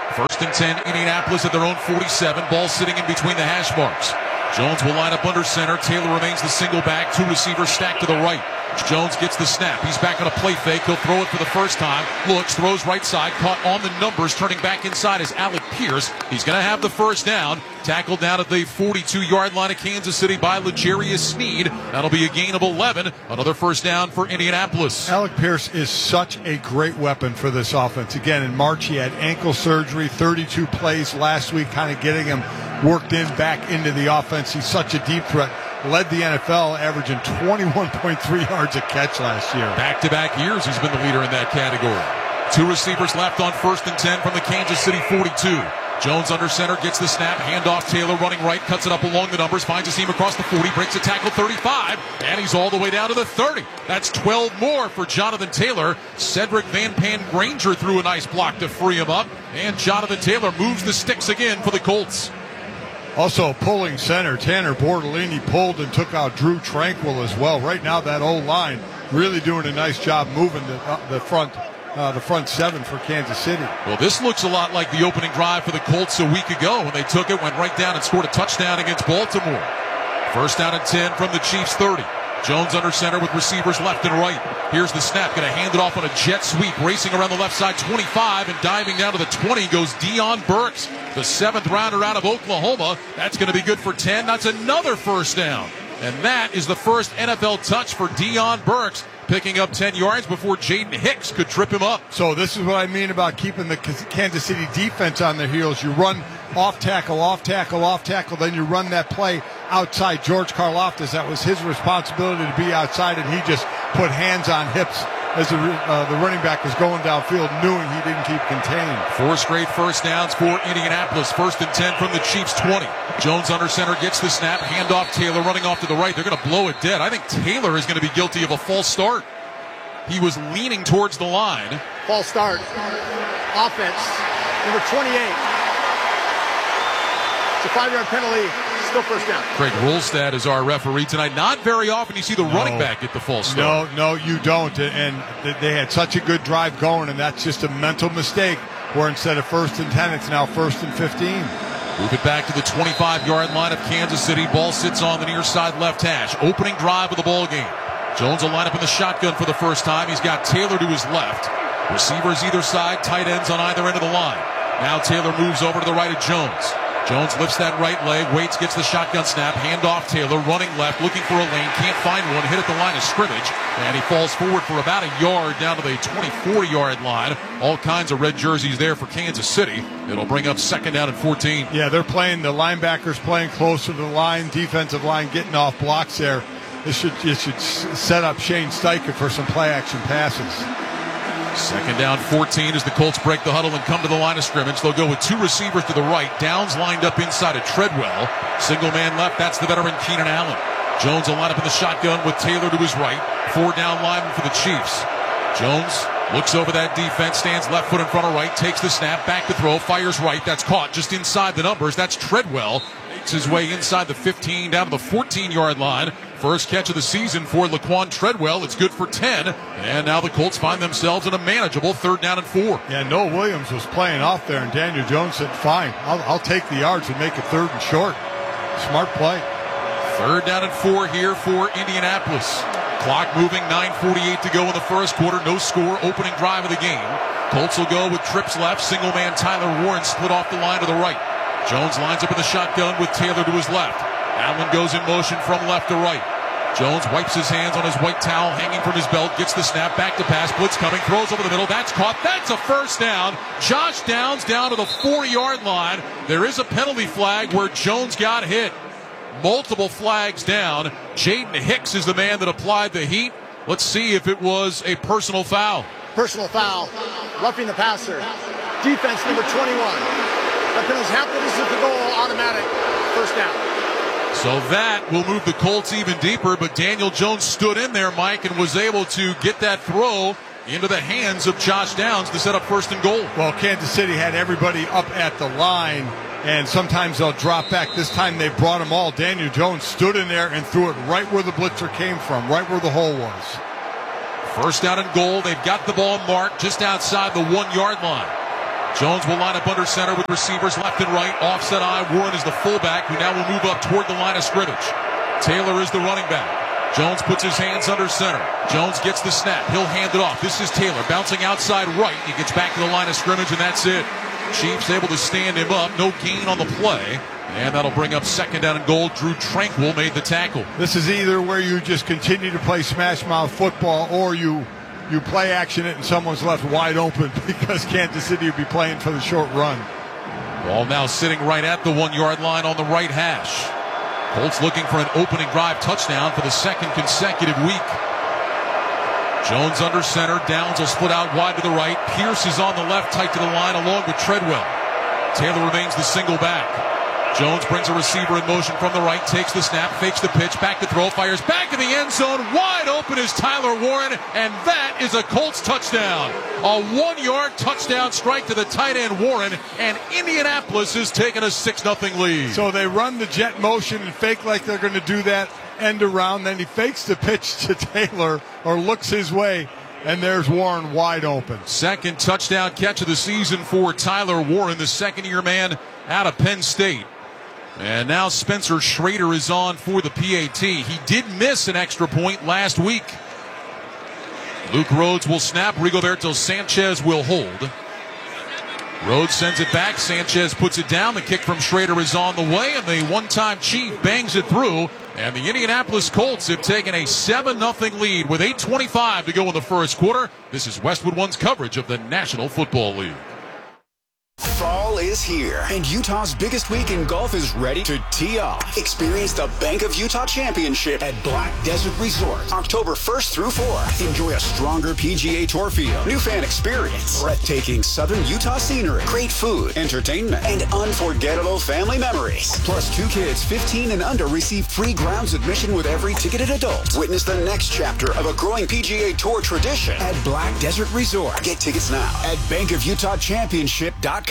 First and 10, Indianapolis at their own 47. Ball sitting in between the hash marks. Jones will line up under center. Taylor remains the single back. Two receivers stacked to the right. Jones gets the snap. He's back on a play fake. He'll throw it for the first time. Looks, throws right side. Caught on the numbers. Turning back inside is Alec Pierce. He's going to have the first down. Tackled down at the 42-yard line of Kansas City by L'Jarius Sneed. That'll be a gain of 11. Another first down for Indianapolis. Alec Pierce is such a great weapon for this offense. Again, in March, he had ankle surgery, 32 plays last week, kind of getting him worked in back into the offense. He's such a deep threat. Led the NFL, averaging 21.3 yards a catch last year. Back-to-back years, he's been the leader in that category. Two receivers left on first and 10 from the Kansas City 42. Jones under center, gets the snap, handoff. Taylor running right, cuts it up along the numbers, finds a seam across the 40, breaks a tackle 35, and he's all the way down to the 30. That's 12 more for Jonathan Taylor. Cedric Van Pan Granger threw a nice block to free him up, and Jonathan Taylor moves the sticks again for the Colts. Also pulling center, Tanner Bortolini pulled and took out Drew Tranquil as well. Right now, that O-line really doing a nice job moving the front seven for Kansas City. Well, this looks a lot like the opening drive for the Colts a week ago when they took it, went right down and scored a touchdown against Baltimore. First down and 10 from the Chiefs 30. Jones under center with receivers left and right. Here's the snap. Going to hand it off on a jet sweep. Racing around the left side, 25, and diving down to the 20 goes Deion Burks, the 7th rounder out of Oklahoma. That's going to be good for 10. That's another first down. And that is the first NFL touch for Deion Burks, picking up 10 yards before Jaden Hicks could trip him up. So this is what I mean about keeping the Kansas City defense on their heels. You run off tackle, then you run that play outside George Karlaftis. That was his responsibility to be outside, and he just put hands on hips as the running back was going downfield, knowing he didn't keep contained. 4 straight first downs for Indianapolis. First and 10 from the Chiefs 20. Jones under center gets the snap. Handoff Taylor running off to the right. They're going to blow it dead. I think Taylor is going to be guilty of a false start. He was leaning towards the line. False start. Offense. Number 28. It's a 5-yard penalty. Still first down. Craig Rolstad is our referee tonight. Not very often you see the running back get the false start. No, you don't. And they had such a good drive going, and that's just a mental mistake where instead of first and 10, it's now first and 15. Move it back to the 25-yard line of Kansas City. Ball sits on the near side left hash. Opening drive of the ball game. Jones will line up in the shotgun for the first time. He's got Taylor to his left. Receivers either side, tight ends on either end of the line. Now Taylor moves over to the right of Jones. Jones lifts that right leg, waits, gets the shotgun snap, hand off Taylor, running left, looking for a lane, can't find one, hit at the line of scrimmage, and he falls forward for about a yard down to the 24-yard line. All kinds of red jerseys there for Kansas City. It'll bring up second down and 14. Yeah, they're playing, the linebackers playing closer to the line, defensive line getting off blocks there. It should set up Shane Steichen for some play-action passes. Second down 14 as the Colts break the huddle and come to the line of scrimmage. They'll go with two receivers to the right. Downs lined up inside of Treadwell. Single man left. That's the veteran Keenan Allen. Jones will line up in the shotgun with Taylor to his right. 4 down lineman for the Chiefs. Jones looks over that defense, stands left foot in front of right, takes the snap, back to throw, fires right. That's caught just inside the numbers. That's Treadwell. Makes his way inside the 15 down to the 14-yard line. First catch of the season for Laquan Treadwell. It's good for 10. And now the Colts find themselves in a manageable 3rd down and 4. Yeah, Noah Williams was playing off there, and Daniel Jones said, fine, I'll take the yards and make it 3rd and short. Smart play. 3rd down and 4 here for Indianapolis. Clock moving, 9:48 to go in the first quarter. No score, opening drive of the game. Colts will go with trips left. Single man Tyler Warren split off the line to the right. Jones lines up in the shotgun with Taylor to his left. Allen goes in motion from left to right. Jones wipes his hands on his white towel hanging from his belt, gets the snap, back to pass, blitz coming, throws over the middle, that's caught, that's a first down. Josh Downs down to the 40-yard line. There is a penalty flag where Jones got hit. Multiple flags down. Jaden Hicks is the man that applied the heat. Let's see if it was a personal foul. Personal foul. Roughing the passer. Defense number 21. That penalty's happened. This is the goal. Automatic. First down. So that will move the Colts even deeper, but Daniel Jones stood in there, Mike, and was able to get that throw into the hands of Josh Downs to set up 1st and goal. Well, Kansas City had everybody up at the line, and sometimes they'll drop back. This time they brought them all. Daniel Jones stood in there and threw it right where the blitzer came from, right where the hole was. 1st down and goal. They've got the ball marked just outside the 1-yard line. Jones will line up under center with receivers left and right. Offset eye. Warren is the fullback, who now will move up toward the line of scrimmage. Taylor is the running back. Jones puts his hands under center. Jones gets the snap. He'll hand it off. This is Taylor bouncing outside right. He gets back to the line of scrimmage, and that's it. Chiefs able to stand him up. No gain on the play. And that'll bring up second down and goal. Drew Tranquil made the tackle. This is either where you just continue to play smash mouth football, or you play action it and someone's left wide open, because Kansas City will be playing for the short run. Ball now sitting right at the 1 yard line on the right hash. Colts looking for an opening drive touchdown for the second consecutive week. Jones under center. Downs will split out wide to the right. Pierce is on the left, tight to the line, along with Treadwell. Taylor remains the single back. Jones brings a receiver in motion from the right, takes the snap, fakes the pitch, back to throw, fires back in the end zone. Wide open is Tyler Warren, and that is a Colts touchdown. A 1 yard touchdown strike to the tight end Warren, and Indianapolis is taking a 6-0 lead. So they run the jet motion and fake like they're going to do that end around. Then he fakes the pitch to Taylor, or looks his way, and there's Warren wide open. Second touchdown catch of the season for Tyler Warren, the second-year man out of Penn State. And now Spencer Schrader is on for the PAT. He did miss an extra point last week. Luke Rhodes will snap. Rigoberto Sanchez will hold. Rhodes sends it back. Sanchez puts it down. The kick from Schrader is on the way, and the one-time Chief bangs it through. And the Indianapolis Colts have taken a 7-0 lead with 8:25 to go in the first quarter. This is Westwood One's coverage of the National Football League. Fall is here, and Utah's biggest week in golf is ready to tee off. Experience the Bank of Utah Championship at Black Desert Resort, October 1st through 4th. Enjoy a stronger PGA Tour field, new fan experience, breathtaking southern Utah scenery, great food, entertainment, and unforgettable family memories. Plus, 2 kids 15 and under receive free grounds admission with every ticketed adult. Witness the next chapter of a growing PGA Tour tradition at Black Desert Resort. Get tickets now at bankofutahchampionship.com.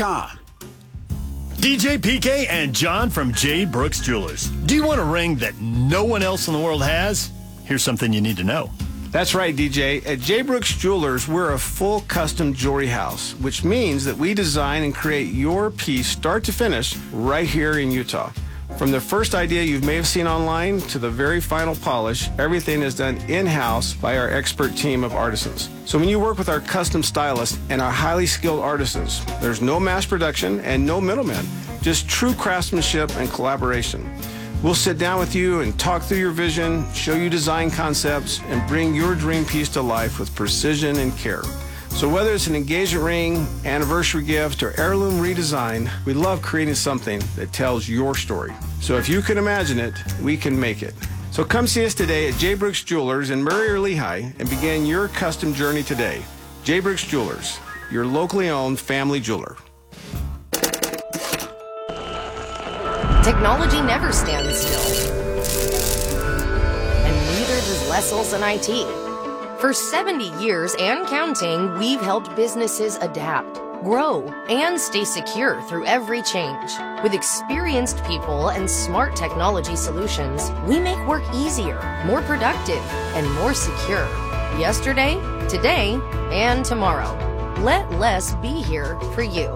DJ PK and John from J. Brooks Jewelers. Do you want a ring that no one else in the world has? Here's something you need to know. That's right, DJ. At J. Brooks Jewelers, we're a full custom jewelry house, which means that we design and create your piece start to finish right here in Utah. From the first idea you may have seen online to the very final polish, everything is done in-house by our expert team of artisans. So when you work with our custom stylists and our highly skilled artisans, there's no mass production and no middlemen, just true craftsmanship and collaboration. We'll sit down with you and talk through your vision, show you design concepts, and bring your dream piece to life with precision and care. So whether it's an engagement ring, anniversary gift, or heirloom redesign, we love creating something that tells your story. So if you can imagine it, we can make it. So come see us today at J. Brooks Jewelers in Murray or Lehigh and begin your custom journey today. J. Brooks Jewelers, your locally owned family jeweler. Technology never stands still. And neither does Les Olson IT. For 70 years and counting, we've helped businesses adapt, grow, and stay secure through every change. With experienced people and smart technology solutions, we make work easier, more productive, and more secure. Yesterday, today, and tomorrow. Let Les be here for you.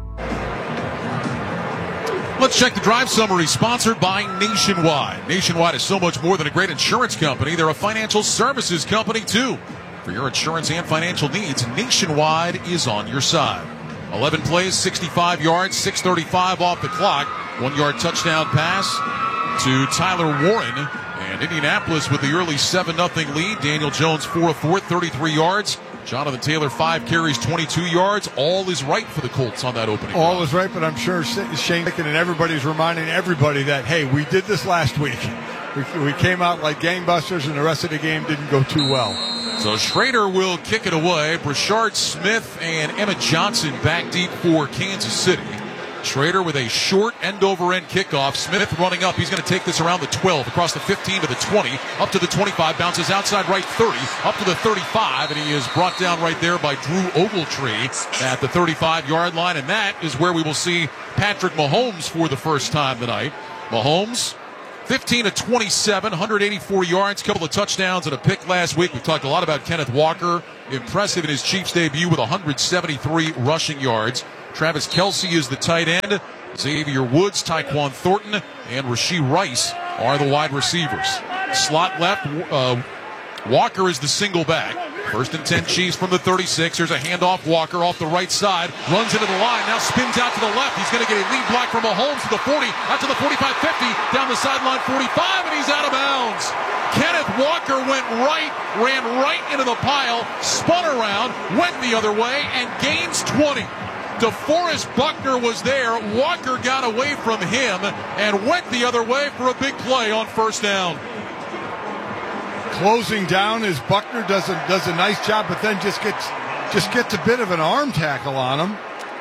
Let's check the drive summary, sponsored by Nationwide. Nationwide is so much more than a great insurance company. They're a financial services company, too. For your insurance and financial needs, Nationwide is on your side. 11 plays, 65 yards, 6:35 off the clock. 1 yard touchdown pass to Tyler Warren. And Indianapolis with the early 7-0 lead. Daniel Jones 4 of 4, 33 yards. Jonathan Taylor, 5 carries, 22 yards. All is right for the Colts on that opening. All is right, but I'm sure Shane Pickett and everybody's reminding everybody that, hey, we did this last week. We came out like gangbusters, and the rest of the game didn't go too well. So Schrader will kick it away. Brashard Smith and Emmett Johnson back deep for Kansas City. Schrader with a short end-over-end kickoff. Smith running up. He's going to take this around the 12, across the 15 to the 20, up to the 25, bounces outside right 30, up to the 35, and he is brought down right there by Drew Ogletree at the 35-yard line, and that is where we will see Patrick Mahomes for the first time tonight. Mahomes, 15 of 27, 184 yards, couple of touchdowns and a pick last week. We've talked a lot about Kenneth Walker. Impressive in his Chiefs debut with 173 rushing yards. Travis Kelce is the tight end. Xavier Woods, Tyquan Thornton, and Rashee Rice are the wide receivers. Slot left, Walker is the single back. 1st and 10 Chiefs from the 36. Here's a handoff. Walker off the right side. Runs into the line. Now spins out to the left. He's going to get a lead block from Mahomes to the 40. Out to the 45-50. Down the sideline 45. And he's out of bounds. Kenneth Walker ran right into the pile. Spun around. Went the other way. And gains 20. DeForest Buckner was there. Walker got away from him. And went the other way for a big play on 1st down. Closing down as Buckner does a nice job, but then just gets a bit of an arm tackle on him.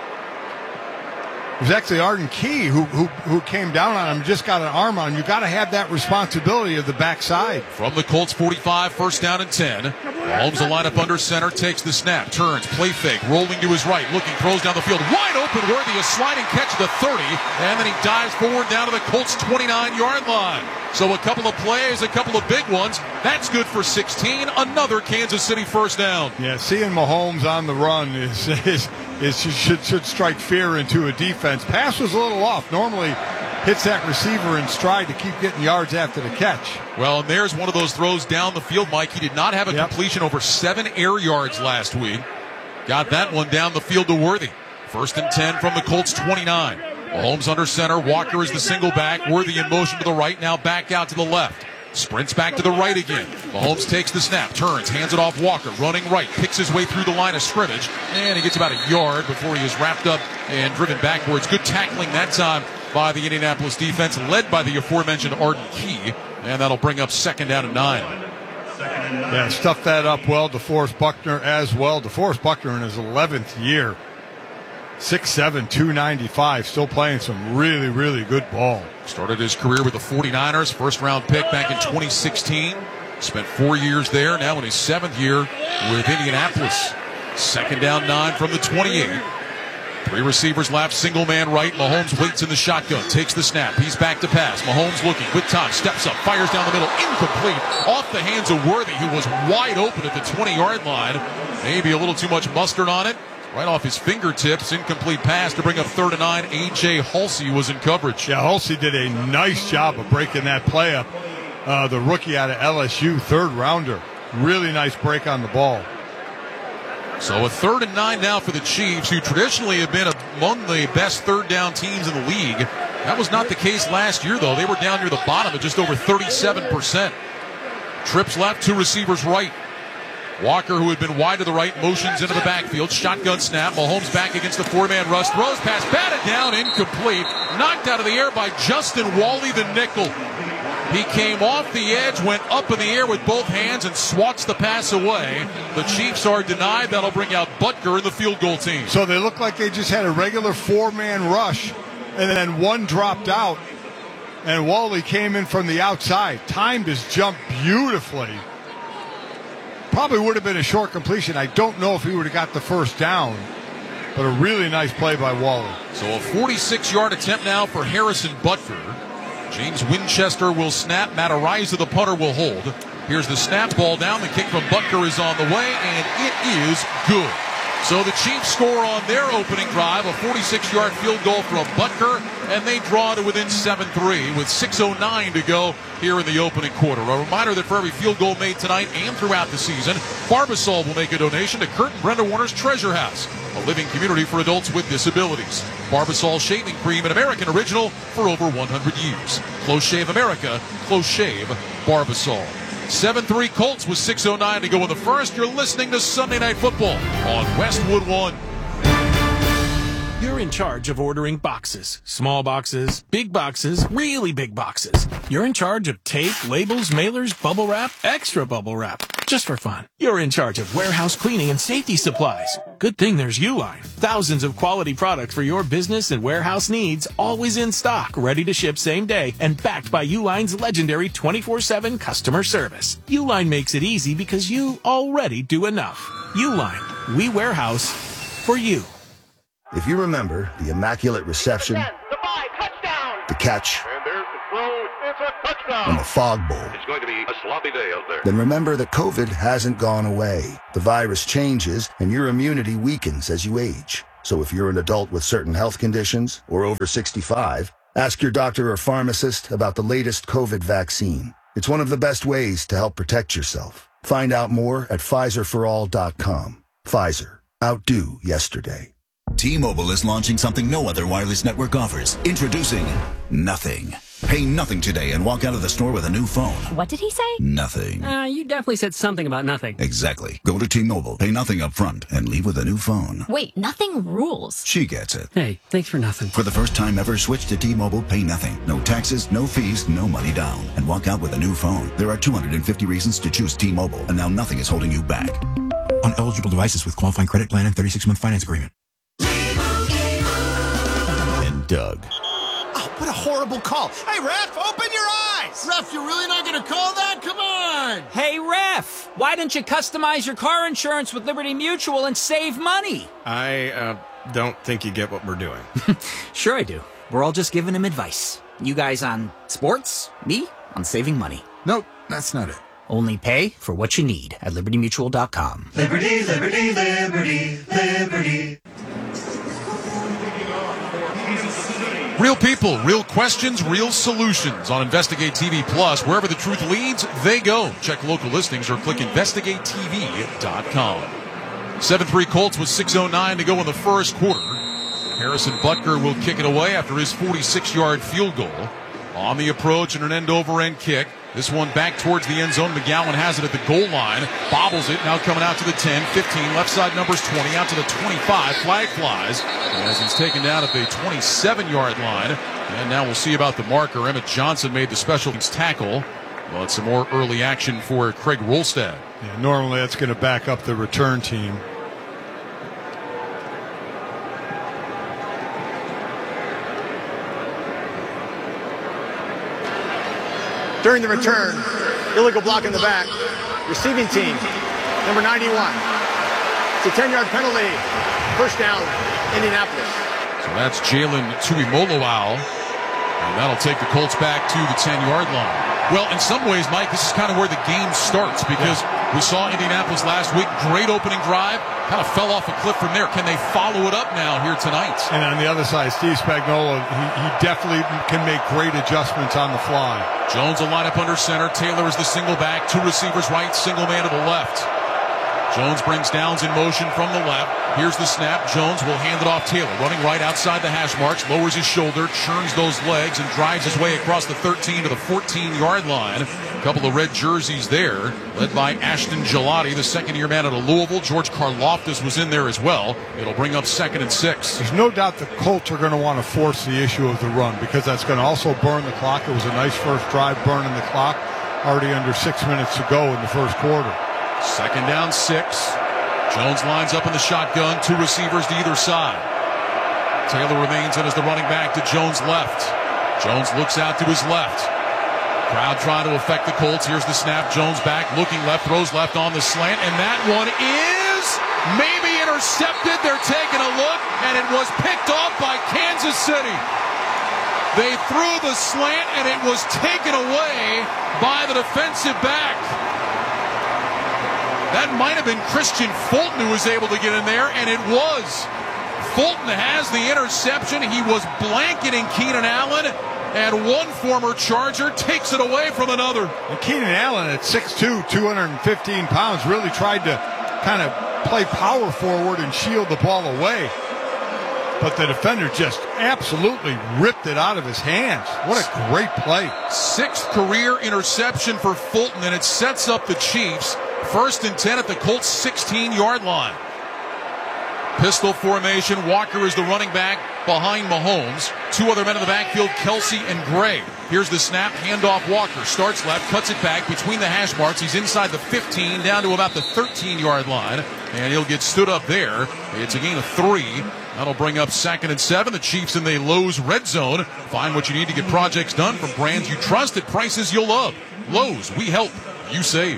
It was actually Arden Key who came down on him, just got an arm on him. You got to have that responsibility of the backside. From the Colts 45, 1st down and 10. Mahomes will line up under center, takes the snap, turns, play fake, rolling to his right, looking, throws down the field. Wide open, Worthy, a sliding catch to the 30, and then he dives forward down to the Colts 29-yard line. So a couple of plays, a couple of big ones. That's good for 16. Another Kansas City 1st down. Yeah, seeing Mahomes on the run should strike fear into a defense. Pass was a little off. Normally hits that receiver in stride to keep getting yards after the catch. Well, and there's one of those throws down the field, Mike. He did not have a completion over 7 air yards last week. Got that one down the field to Worthy. 1st and 10 from the Colts 29. Mahomes under center. Walker is the single back. Worthy in motion to the right. Now back out to the left. Sprints back to the right again. Mahomes takes the snap, turns, hands it off Walker, running right, picks his way through the line of scrimmage, and he gets about a yard before he is wrapped up and driven backwards. Good tackling that time by the Indianapolis defense, led by the aforementioned Arden Key, and that'll bring up 2nd down and 9. Yeah, stuffed that up well. DeForest Buckner as well. DeForest Buckner in his 11th year. 6'7", 295, still playing some really, really good ball. Started his career with the 49ers, 1st-round pick back in 2016. Spent 4 years there, now in his 7th year with Indianapolis. 2nd down 9 from the 28. 3 receivers left, single man right. Mahomes waits in the shotgun, takes the snap. He's back to pass. Mahomes looking with time, steps up, fires down the middle, incomplete. Off the hands of Worthy, who was wide open at the 20-yard line. Maybe a little too much mustard on it. Right off his fingertips, incomplete pass to bring up 3rd and 9. A.J. Halsey was in coverage. Yeah, Halsey did a nice job of breaking that play up. The rookie out of LSU, 3rd rounder. Really nice break on the ball. So a 3rd and 9 now for the Chiefs, who traditionally have been among the best 3rd down teams in the league. That was not the case last year, though. They were down near the bottom at just over 37%. Trips left, 2 receivers right. Walker, who had been wide to the right, motions into the backfield. Shotgun snap. Mahomes back against the 4-man rush. Throws pass, batted down, incomplete. Knocked out of the air by Justin Wally, the nickel. He came off the edge, went up in the air with both hands, and swats the pass away. The Chiefs are denied. That'll bring out Butker in the field goal team. So they look like they just had a regular 4-man rush, and then one dropped out, and Wally came in from the outside. Timed his jump beautifully. Probably would have been a short completion. I don't know if he would have got the 1st down, but a really nice play by Wally. So a 46-yard attempt now for Harrison Butker. James Winchester will snap. Matt Araiza, the punter, will hold. Here's the snap, ball down. The kick from Butker is on the way, and it is good. So the Chiefs score on their opening drive, a 46-yard field goal from Butker, and they draw to within 7-3 with 6:09 to go here in the opening quarter. A reminder that for every field goal made tonight and throughout the season, Barbasol will make a donation to Kurt and Brenda Warner's Treasure House, a living community for adults with disabilities. Barbasol shaving cream, an American original for over 100 years. Close Shave America, Close Shave Barbasol. 7-3 Colts with 6:09 to go in the first. You're listening to Sunday Night Football on Westwood One. You're in charge of ordering boxes. Small boxes, big boxes, really big boxes. You're in charge of tape, labels, mailers, bubble wrap, extra bubble wrap. Just for fun. You're in charge of warehouse cleaning and safety supplies. Good thing there's Uline. Thousands of quality products for your business and warehouse needs, always in stock, ready to ship same day, and backed by Uline's legendary 24/7 customer service. Uline makes it easy because you already do enough. Uline. We warehouse for you. If you remember the Immaculate Reception, the catch, and the Fog Bowl, It's going to be a sloppy day out there. then remember that COVID hasn't gone away. The virus changes and your immunity weakens as you age. So if you're an adult with certain health conditions or over 65, ask your doctor or pharmacist about the latest COVID vaccine. It's one of the best ways to help protect yourself. Find out more at PfizerForAll.com. Pfizer. Outdo yesterday. T-Mobile is launching something no other wireless network offers. Introducing Nothing. Pay nothing today and walk out of the store with a new phone. What did he say? Nothing. You definitely said something about nothing. Exactly. Go to T-Mobile, pay nothing up front, and leave with a new phone. Wait, nothing rules. She gets it. Hey, thanks for nothing. For the first time ever, switch to T-Mobile, pay nothing. No taxes, no fees, no money down. And walk out with a new phone. There are 250 reasons to choose T-Mobile, and now nothing is holding you back. On eligible devices with qualifying credit plan and 36-month finance agreement. And Doug. Oh, what a horrible call. Hey, Ref, open your eyes. Ref, you're really not going to call that? Come on. Hey, Ref, why don't you customize your car insurance with Liberty Mutual and save money? I don't think you get what we're doing. Sure I do. We're all just giving him advice. You guys on sports, me on saving money. Nope, that's not it. Only pay for what you need at LibertyMutual.com. Liberty, liberty, liberty, liberty. Real people, real questions, real solutions on Investigate TV Plus. Wherever the truth leads, they go. Check local listings or click investigatetv.com. 7-3 Colts with 6:09 to go in the first quarter. Harrison Butker will kick it away after his 46-yard field goal. On the approach and an end-over-end kick. This one back towards the end zone. McGowan has it at the goal line. Bobbles it. Now coming out to the 10, 15. Left side numbers 20. Out to the 25. Flag flies as he's taken down at the 27-yard line. And now we'll see about the marker. Emmett Johnson made the special teams tackle. But some more early action for Craig Rolstad. Yeah, normally that's going to back up the return team. During the return, illegal block in the back. Receiving team, number 91. It's a 10-yard penalty. First down, Indianapolis. So that's Jalen Tuimoloau. And that'll take the Colts back to the 10-yard line. Well, in some ways, Mike, this is kind of where the game starts because we saw Indianapolis last week. Great opening drive. Kind of fell off a cliff from there. Can they follow it up now here tonight? And on the other side, Steve Spagnuolo, he definitely can make great adjustments on the fly. Jones will line up under center. Taylor is the single back. Two receivers right, single man to the left. Jones brings Downs in motion from the left. Here's the snap. Jones will hand it off Taylor. Running right outside the hash marks. Lowers his shoulder. Churns those legs and drives his way across the 13 to the 14-yard line. A couple of red jerseys there. Led by Ashton Gelati, the second-year man out of Louisville. George Karlaftis was in there as well. It'll bring up 2nd and 6. There's no doubt the Colts are going to want to force the issue of the run because that's going to also burn the clock. It was a nice first drive burning the clock. Already under 6 minutes to go in the first quarter. 2nd down, 6. Jones lines up in the shotgun. Two receivers to either side. Taylor remains in as the running back to Jones' left. Jones looks out to his left. Crowd trying to affect the Colts. Here's the snap. Jones back, looking left, throws left on the slant, and that one is maybe intercepted. They're taking a look, and it was picked off by Kansas City. They threw the slant, and it was taken away by the defensive back. That might have been Christian Fulton who was able to get in there, and it was. Fulton has the interception. He was blanketing Keenan Allen, and one former Charger takes it away from another. And Keenan Allen at 6'2", 215 pounds, really tried to kind of play power forward and shield the ball away. But the defender just absolutely ripped it out of his hands. What a great play. 6th career interception for Fulton, and it sets up the Chiefs. 1st and 10 at the Colts' 16-yard line. Pistol formation. Walker is the running back behind Mahomes. Two other men in the backfield, Kelsey and Gray. Here's the snap. Handoff. Walker starts left, cuts it back between the hash marks. He's inside the 15, down to about the 13-yard line, and he'll get stood up there. It's a gain of 3. That'll bring up 2nd and 7. The Chiefs in the Lowe's red zone. Find what you need to get projects done from brands you trust at prices you'll love. Lowe's, we help, you save.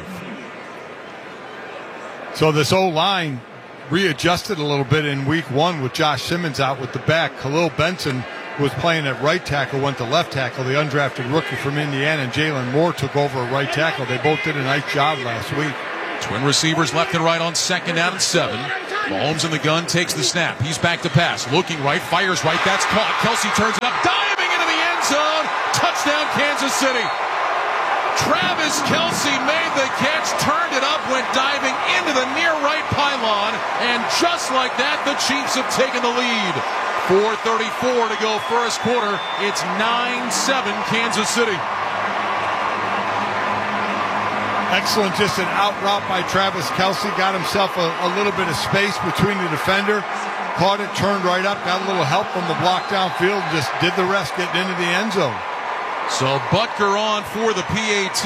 So this O-line readjusted a little bit in week 1 with Josh Simmons out with the back. Khalil Benson was playing at right tackle, went to left tackle. The undrafted rookie from Indiana, and Jalen Moore took over at right tackle. They both did a nice job last week. Twin receivers left and right on 2nd down and 7. Mahomes in the gun, takes the snap. He's back to pass. Looking right, fires right. That's caught. Kelsey turns it up, diving into the end zone. Touchdown, Kansas City. Travis Kelsey made the catch, turned it up, went diving into the near right pylon, and just like that, the Chiefs have taken the lead. 4:34 to go first quarter. It's 9-7 Kansas City. Excellent, just an out route by Travis Kelsey. Got himself a little bit of space between the defender. Caught it, turned right up, got a little help from the block downfield, and just did the rest getting into the end zone. So Butker on for the PAT.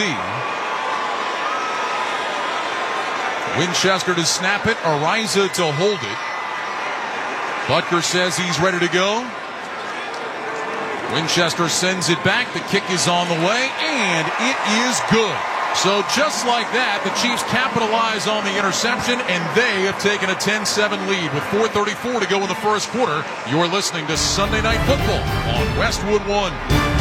Winchester to snap it, Ariza to hold it. Butker says he's ready to go. Winchester sends it back. The kick is on the way, and it is good. So just like that, the Chiefs capitalize on the interception, and they have taken a 10-7 lead with 4:34 to go in the first quarter. You're listening to Sunday Night Football on Westwood One.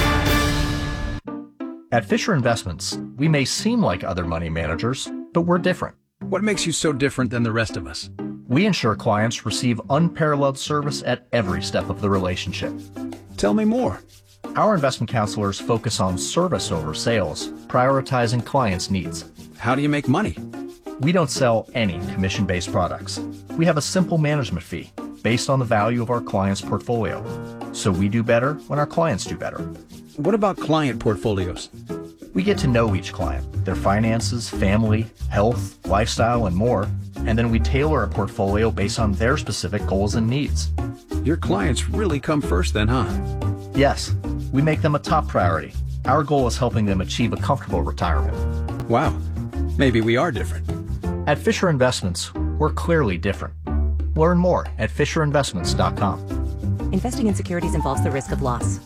At Fisher Investments, we may seem like other money managers, but we're different. What makes you so different than the rest of us? We ensure clients receive unparalleled service at every step of the relationship. Tell me more. Our investment counselors focus on service over sales, prioritizing clients' needs. How do you make money? We don't sell any commission-based products. We have a simple management fee based on the value of our client's portfolio. So we do better when our clients do better. What about client portfolios? We get to know each client, their finances, family, health, lifestyle, and more, and then we tailor a portfolio based on their specific goals and needs. Your clients really come first then, huh? Yes, we make them a top priority. Our goal is helping them achieve a comfortable retirement. Wow, maybe we are different. At Fisher Investments, we're clearly different. Learn more at FisherInvestments.com. Investing in securities involves the risk of loss.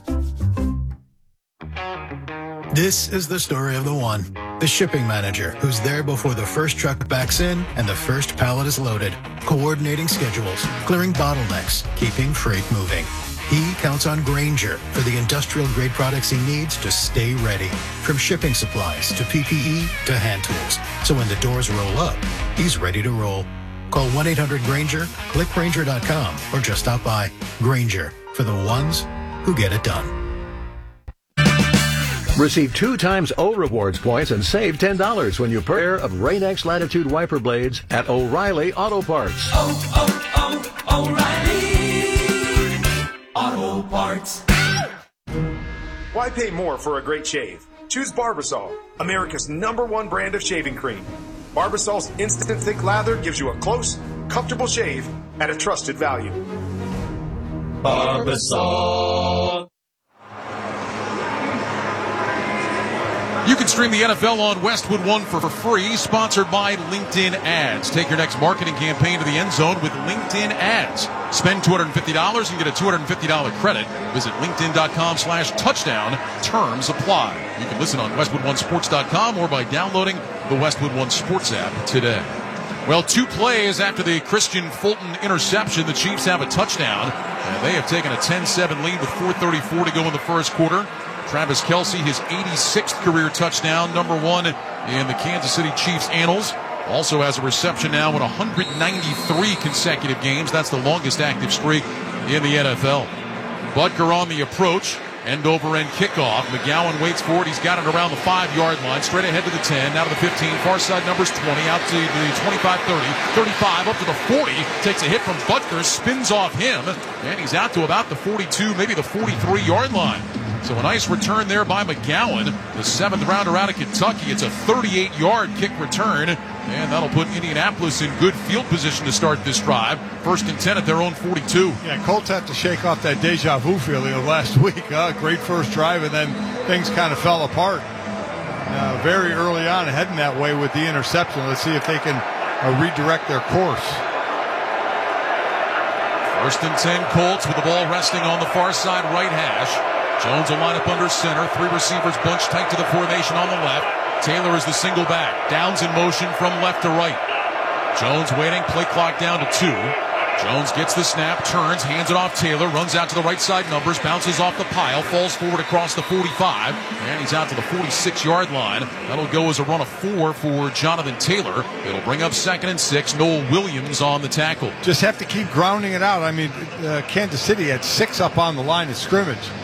This is the story of the one, the shipping manager, who's there before the first truck backs in and the first pallet is loaded, coordinating schedules, clearing bottlenecks, keeping freight moving. He counts on Grainger for the industrial-grade products he needs to stay ready, from shipping supplies to PPE to hand tools. So when the doors roll up, he's ready to roll. Call 1-800-GRAINGER, click Grainger.com, or just stop by. Grainger, for the ones who get it done. Receive 2 times O Rewards points and save $10 when you pair of Rain-X Latitude wiper blades at O'Reilly Auto Parts. O'Reilly Auto Parts. Why pay more for a great shave? Choose Barbasol, America's #1 brand of shaving cream. Barbasol's instant thick lather gives you a close, comfortable shave at a trusted value. Barbasol. You can stream the NFL on Westwood One for free, sponsored by LinkedIn Ads. Take your next marketing campaign to the end zone with LinkedIn Ads. Spend $250 and get a $250 credit. Visit linkedin.com/touchdown. Terms apply. You can listen on westwood1sports.com or by downloading the Westwood One Sports app today. Well, 2 plays after the Christian Fulton interception, the Chiefs have a touchdown, and they have taken a 10-7 lead with 4:34 to go in the first quarter. Travis Kelsey, his 86th career touchdown, #1 in the Kansas City Chiefs annals. Also has a reception now in 193 consecutive games. That's the longest active streak in the NFL. Butker on the approach. End-over-end kickoff. McGowan waits for it. He's got it around the 5-yard line. Straight ahead to the 10. Now to the 15. Far side numbers 20. Out to the 25, 30. 35 up to the 40. Takes a hit from Butker. Spins off him. And he's out to about the 42, maybe the 43-yard line. So a nice return there by McGowan, the 7th rounder out of Kentucky. It's a 38-yard kick return, and that'll put Indianapolis in good field position to start this drive. 1st and 10 at their own 42. Yeah, Colts have to shake off that deja vu feeling of last week. Great first drive, and then things kind of fell apart very early on, heading that way with the interception. Let's see if they can redirect their course. 1st and 10 Colts with the ball resting on the far side right hash. Jones will line up under center. 3 receivers bunched tight to the formation on the left. Taylor is the single back. Downs in motion from left to right. Jones waiting. Play clock down to 2. Jones gets the snap, turns, hands it off Taylor, runs out to the right side numbers, bounces off the pile, falls forward across the 45, and he's out to the 46-yard line. That'll go as a run of 4 for Jonathan Taylor. It'll bring up 2nd and 6. Noel Williams on the tackle. Just have to keep grounding it out. I mean, Kansas City had 6 up on the line of scrimmage.